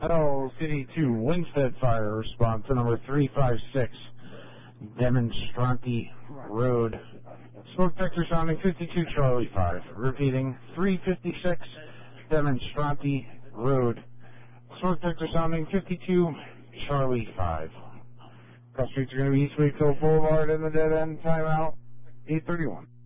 Hello, City 2, Winstead Fire, response to number 356, Demonstranti Road. Smoke detector sounding 52 Charlie 5. Repeating, 356 Demonstranti Road. Smoke detector sounding 52 Charlie 5. Cross streets are going to be East Wakefield Boulevard and the dead end. Timeout 8:31.